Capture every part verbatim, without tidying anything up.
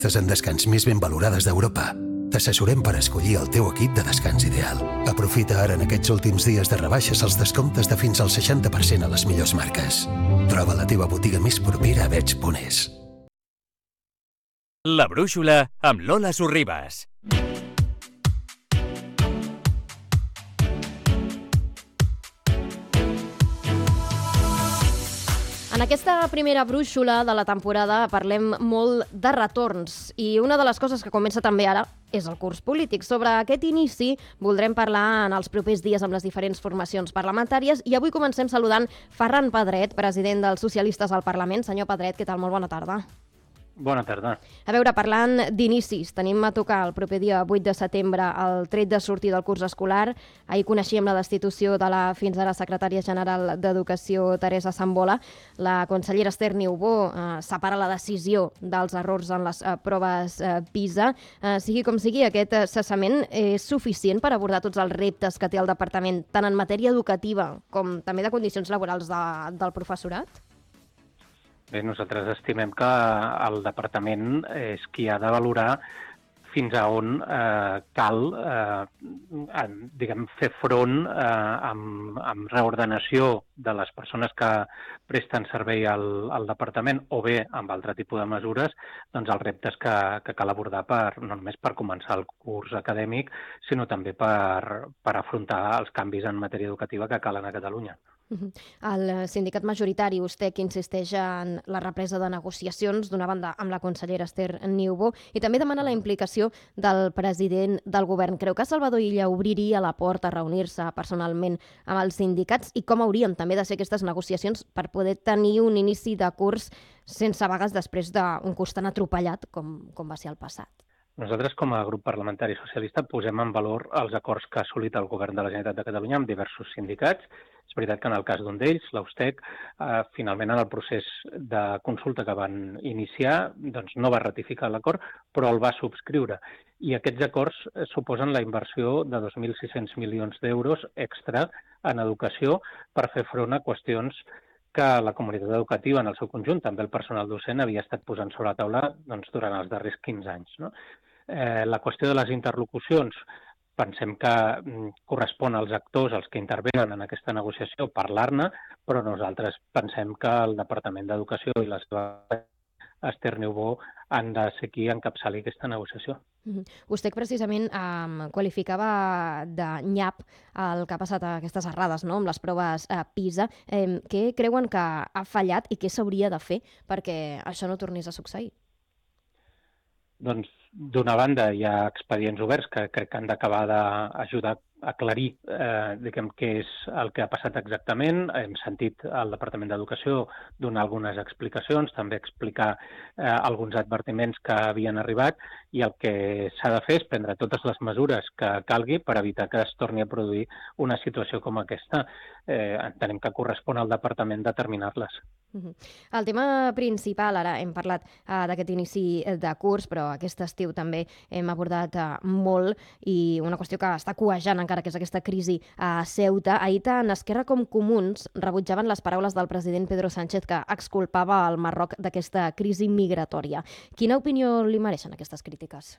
Tes en descans més ben valorades d'Europa. T'assessorem per escollir el teu equip de descans ideal. Aprofita ara en aquests últims dies de rebaixes els descomptes de fins al seixanta per cent a les millors marques. Troba la teva botiga més propera a veig punt es. La Brúixola amb Lola Sorribas. En aquesta primera brúixola de la temporada parlem molt de retorns i una de les coses que comença també ara és el curs polític. Sobre aquest inici voldrem parlar en els propers dies amb les diferents formacions parlamentàries i avui comencem saludant Ferran Pedret, president dels Socialistes al Parlament. Senyor Pedret, què tal? Molt bona tarda. Bona tarda. A veure, parlant d'inicis, tenim a tocar el proper dia vuit de setembre el tret de sortir del curs escolar. Ahir coneixíem la destitució de la fins ara secretària general d'Educació, Teresa Sambola. La consellera Esther Niubó eh, separa la decisió dels errors en les eh, proves eh, PISA. Eh, sigui com sigui, aquest eh, cessament és suficient per abordar tots els reptes que té el departament, tant en matèria educativa com també de condicions laborals de, del professorat? Bé, nosaltres estimem que el departament és qui ha de valorar fins a on eh, cal eh, diguem, fer front eh, amb, amb reordenació de les persones que presten servei al, al departament o bé amb altre tipus de mesures, doncs els reptes que, que cal abordar per, no només per començar el curs acadèmic, sinó també per, per afrontar els canvis en matèria educativa que calen a Catalunya. El sindicat majoritari, USTEC, insisteix en la represa de negociacions, d'una banda amb la consellera Esther Niubó, i també demana la implicació del president del govern. Creu que Salvador Illa obriria la porta a reunir-se personalment amb els sindicats i com haurien també de ser aquestes negociacions per poder tenir un inici de curs sense vagues després d'un curs tan atropellat com, com va ser el passat? Nosaltres, com a grup parlamentari socialista, posem en valor els acords que ha assolit el govern de la Generalitat de Catalunya amb diversos sindicats. És veritat que en el cas d'un d'ells, l'USTEC, eh, finalment en el procés de consulta que van iniciar, doncs no va ratificar l'acord, però el va subscriure. I aquests acords suposen la inversió de dos mil sis-cents milions d'euros extra en educació per fer front a qüestions que la comunitat educativa en el seu conjunt, també el personal docent, havia estat posant sobre la taula doncs, durant els darrers quinze anys. No? Eh, la qüestió de les interlocucions, pensem que mm, correspon als actors, als que intervenen en aquesta negociació, parlar-ne, però nosaltres pensem que el Departament d'Educació i la seva Esther Niubó han de ser qui encapçali aquesta negociació. Mm-hmm. Vostè precisament eh, qualificava de nyap el que ha passat a aquestes errades, no?, amb les proves eh, PISA. Eh, què creuen que ha fallat i què s'hauria de fer perquè això no tornés a succeir? Doncs, d'una banda, hi ha expedients oberts que crec que han d'acabar d'ajudar a aclarir eh, diguem, què és el que ha passat exactament. Hem sentit el Departament d'Educació donar algunes explicacions, també explicar eh, alguns advertiments que havien arribat, i el que s'ha de fer és prendre totes les mesures que calgui per evitar que es torni a produir una situació com aquesta. Eh, entenem que correspon al Departament determinar-les. Uh-huh. El tema principal, ara hem parlat uh, d'aquest inici de curs, però aquest estiu també hem abordat uh, molt, i una qüestió que està cuejant encara, que és aquesta crisi a Ceuta. Ahir tant Esquerra com Comuns rebutjaven les paraules del president Pedro Sánchez, que exculpava el Marroc d'aquesta crisi migratòria. Quina opinió li mereixen aquestes crítiques?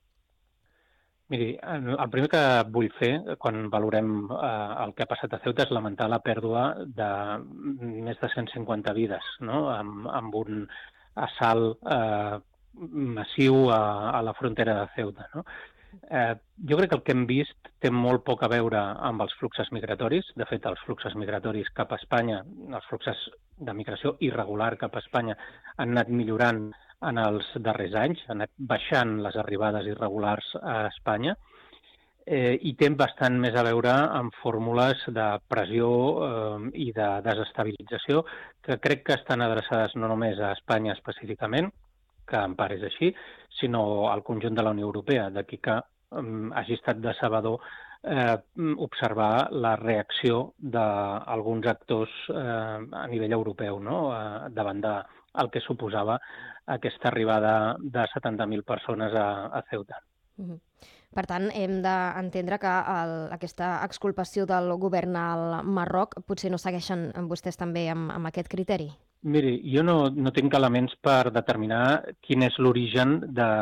Miri, el primer que vull fer quan valorem eh, el que ha passat a Ceuta és lamentar la pèrdua de més de cent cinquanta vides, no?, amb, amb un assalt eh, massiu a, a la frontera de Ceuta. No? Eh, jo crec que el que hem vist té molt poc a veure amb els fluxos migratoris. De fet, els fluxos migratoris cap a Espanya, els fluxos de migració irregular cap a Espanya, han anat millorant en els darrers anys, han anat baixant les arribades irregulars a Espanya, eh, i té bastant més a veure amb fórmules de pressió eh, i de desestabilització que crec que estan adreçades no només a Espanya específicament, que en part és així, sinó al conjunt de la Unió Europea. D'aquí que eh, hagi estat decebedor eh, observar la reacció d'alguns actors eh, a nivell europeu, no?, eh, davant de el que suposava aquesta arribada de setanta mil persones a, a Ceuta. Uh-huh. Per tant, hem d'entendre que el, aquesta exculpació del govern al Marroc potser no segueixen vostès també amb, amb aquest criteri? Miri, jo no, no tinc elements per determinar quin és l'origen de